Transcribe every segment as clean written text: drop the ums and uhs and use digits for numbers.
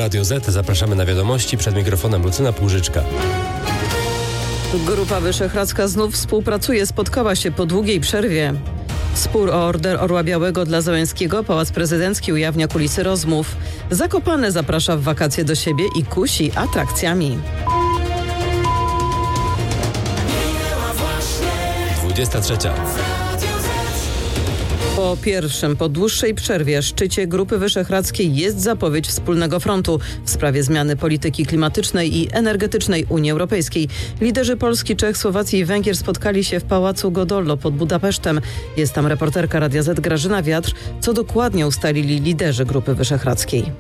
Radio Z. Zapraszamy na wiadomości. Przed mikrofonem Lucyna Półżyczka. Grupa Wyszehradzka znów współpracuje. Spotkała się po długiej przerwie. Spór o Order Orła Białego dla Załęskiego. Pałac Prezydencki ujawnia kulisy rozmów. Zakopane zaprasza w wakacje do siebie i kusi atrakcjami. 23. Po dłuższej przerwie szczycie Grupy Wyszehradzkiej jest zapowiedź wspólnego frontu w sprawie zmiany polityki klimatycznej i energetycznej Unii Europejskiej. Liderzy Polski, Czech, Słowacji i Węgier spotkali się w Pałacu Godollo pod Budapesztem. Jest tam reporterka Radia Z Grażyna Wiatr. Co dokładnie ustalili liderzy Grupy Wyszehradzkiej?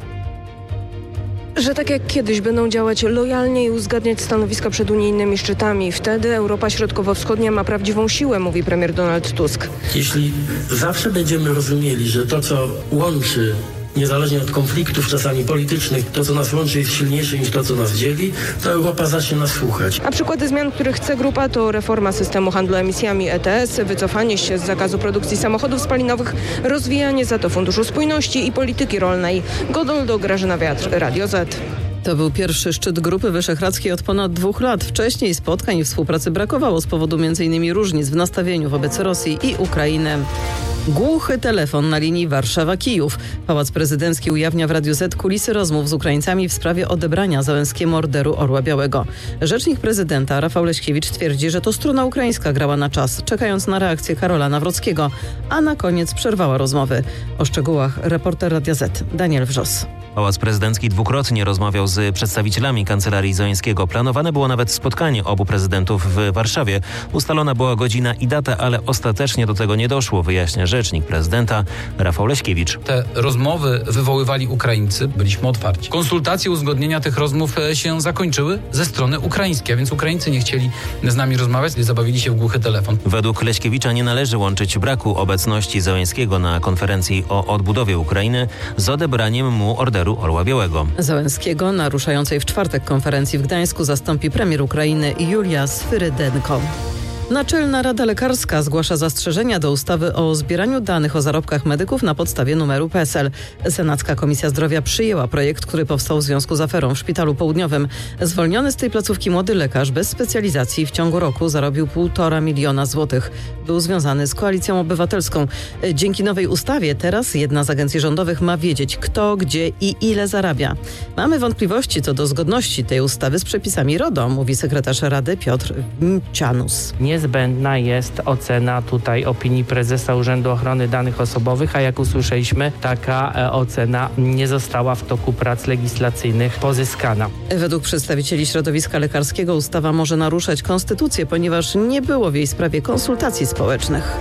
Że tak jak kiedyś będą działać lojalnie i uzgadniać stanowiska przed unijnymi szczytami. Wtedy Europa Środkowo-Wschodnia ma prawdziwą siłę, mówi premier Donald Tusk. Jeśli zawsze będziemy rozumieli, że to, co łączy, niezależnie od konfliktów czasami politycznych, to, co nas łączy, jest silniejsze niż to, co nas dzieli, to Europa zacznie nas słuchać. A przykłady zmian, których chce grupa, to reforma systemu handlu emisjami ETS, wycofanie się z zakazu produkcji samochodów spalinowych, rozwijanie za to Funduszu Spójności i polityki rolnej. Godoldo, Grażyna Wiatr, Radio Z. To był pierwszy szczyt Grupy Wyszehradzkiej od ponad 2 lat. Wcześniej spotkań i współpracy brakowało z powodu m.in. różnic w nastawieniu wobec Rosji i Ukrainy. Głuchy telefon na linii Warszawa-Kijów. Pałac Prezydencki ujawnia w Radiu Z kulisy rozmów z Ukraińcami w sprawie odebrania Załęskiemu Orderu Orła Białego. Rzecznik prezydenta Rafał Leśkiewicz twierdzi, że to strona ukraińska grała na czas, czekając na reakcję Karola Nawrockiego, a na koniec przerwała rozmowy. O szczegółach reporter Radia Z Daniel Wrzos. Pałac Prezydencki dwukrotnie rozmawiał z przedstawicielami Kancelarii Załęskiego. Planowane było nawet spotkanie obu prezydentów w Warszawie. Ustalona była godzina i data, ale ostatecznie do tego nie doszło, wyjaśnia rzecznik prezydenta Rafał Leśkiewicz. Te rozmowy wywoływali Ukraińcy, byliśmy otwarci. Konsultacje, uzgodnienia tych rozmów się zakończyły ze strony ukraińskiej, a więc Ukraińcy nie chcieli z nami rozmawiać i zabawili się w głuchy telefon. Według Leśkiewicza nie należy łączyć braku obecności Załęskiego na konferencji o odbudowie Ukrainy z odebraniem mu Orderu Orła Białego. Załęskiego na ruszającej w czwartek konferencji w Gdańsku zastąpi premier Ukrainy Julia Swyrydenko. Naczelna Rada Lekarska zgłasza zastrzeżenia do ustawy o zbieraniu danych o zarobkach medyków na podstawie numeru PESEL. Senacka Komisja Zdrowia przyjęła projekt, który powstał w związku z aferą w Szpitalu Południowym. Zwolniony z tej placówki młody lekarz bez specjalizacji w ciągu roku zarobił 1,5 miliona złotych. Był związany z Koalicją Obywatelską. Dzięki nowej ustawie teraz jedna z agencji rządowych ma wiedzieć, kto, gdzie i ile zarabia. Mamy wątpliwości co do zgodności tej ustawy z przepisami RODO, mówi sekretarz Rady Piotr Cianus. Niezbędna jest ocena tutaj opinii prezesa Urzędu Ochrony Danych Osobowych, a jak usłyszeliśmy, taka ocena nie została w toku prac legislacyjnych pozyskana. Według przedstawicieli środowiska lekarskiego ustawa może naruszać konstytucję, ponieważ nie było w jej sprawie konsultacji społecznych.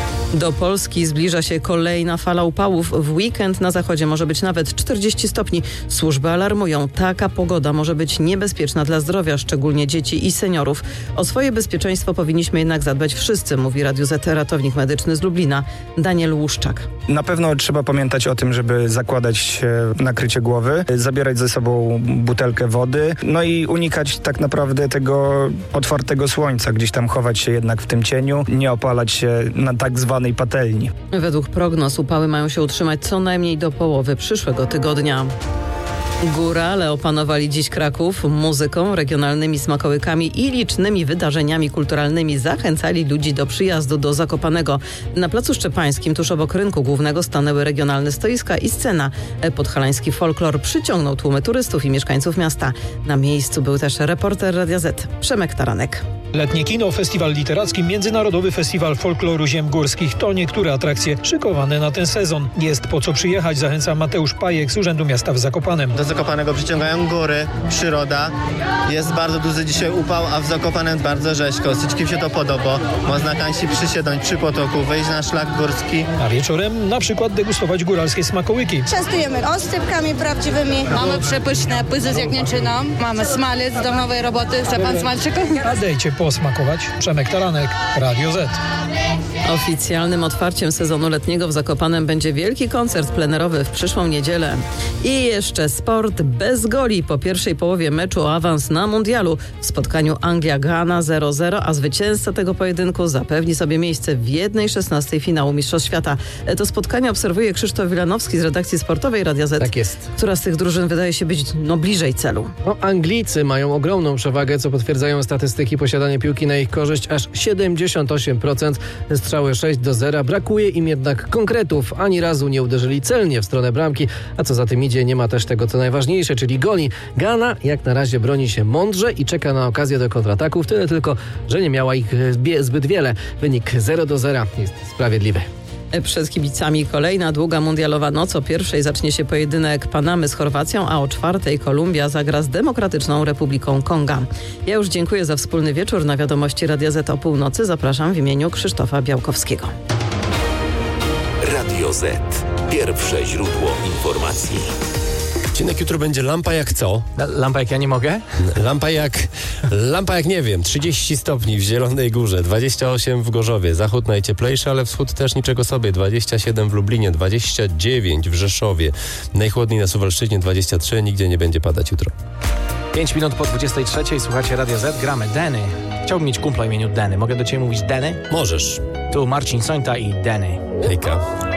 Do Polski zbliża się kolejna fala upałów. W weekend na zachodzie może być nawet 40 stopni. Służby alarmują, taka pogoda może być niebezpieczna dla zdrowia, szczególnie dzieci i seniorów. O swoje bezpieczeństwo powinniśmy jednak zadbać wszyscy, mówi Radiu Z ratownik medyczny z Lublina Daniel Łuszczak. Na pewno trzeba pamiętać o tym, żeby zakładać nakrycie głowy, zabierać ze sobą butelkę wody, no i unikać tak naprawdę tego otwartego słońca, gdzieś tam chować się jednak w tym cieniu, nie opalać się na tak zwanej patelni. Według prognoz upały mają się utrzymać co najmniej do połowy przyszłego tygodnia. Górale opanowali dziś Kraków muzyką, regionalnymi smakołykami i licznymi wydarzeniami kulturalnymi. Zachęcali ludzi do przyjazdu do Zakopanego. Na Placu Szczepańskim, tuż obok rynku głównego, stanęły regionalne stoiska i scena. Podhalański folklor przyciągnął tłumy turystów i mieszkańców miasta. Na miejscu był też reporter Radia Z Przemek Taranek. Letnie kino, festiwal literacki, Międzynarodowy Festiwal Folkloru Ziem Górskich to niektóre atrakcje szykowane na ten sezon. Jest po co przyjechać, zachęca Mateusz Pajek z Urzędu Miasta w Zakopanem. Do Zakopanego przyciągają góry, przyroda. Jest bardzo duży dzisiaj upał, a w Zakopanem bardzo rzeźko. Syćkim się to podoba. Można kansi przysiedząć przy potoku, wejść na szlak górski. A wieczorem na przykład degustować góralskie smakołyki. Częstujemy oscypkami prawdziwymi. Mamy przepyszne pyzy z jagnięczyną. Mamy smalec do nowej roboty. Chce pan smalczyku? A dejcie posmakować. Przemek Taranek, Radio Z. Oficjalnym otwarciem sezonu letniego w Zakopanem będzie wielki koncert plenerowy w przyszłą niedzielę. I jeszcze sport bez goli po pierwszej połowie meczu o awans na mundialu. W spotkaniu Anglia-Ghana 0-0, a zwycięzca tego pojedynku zapewni sobie miejsce w 1/16 finału Mistrzostw Świata. To spotkanie obserwuje Krzysztof Wilanowski z redakcji sportowej Radia Z. Tak jest. Która z tych drużyn wydaje się być bliżej celu? Anglicy mają ogromną przewagę, co potwierdzają statystyki. Posiadanie piłki na ich korzyść aż 78%, strzały 6-0. Brakuje im jednak konkretów. Ani razu nie uderzyli celnie w stronę bramki, a co za tym idzie, nie ma też tego, co najważniejsze, czyli goli. Ghana jak na razie broni się mądrze i czeka na okazję do kontrataków, tyle tylko, że nie miała ich zbyt wiele. Wynik 0-0 jest sprawiedliwy. Przed kibicami kolejna długa mundialowa noc. O 1:00 zacznie się pojedynek Panamy z Chorwacją, a o 4:00 Kolumbia zagra z Demokratyczną Republiką Konga. Ja już dziękuję za wspólny wieczór. Na wiadomości Radia Z o północy zapraszam w imieniu Krzysztofa Białkowskiego. Radio Z. Pierwsze źródło informacji. Odcinek jutro będzie lampa jak co? Lampa jak ja nie mogę? Lampa jak nie wiem. 30 stopni w Zielonej Górze, 28 w Gorzowie. Zachód najcieplejszy, ale wschód też niczego sobie. 27 w Lublinie, 29 w Rzeszowie. Najchłodniej na Suwalszczyźnie 23. Nigdzie nie będzie padać jutro. 5 minut po 23:00. Słuchacie Radio Z. Gramy Denny. Chciałbym mieć kumpla o imieniu Denny. Mogę do ciebie mówić Denny? Możesz. Tu Marcin Sońta i Denny. Hejka.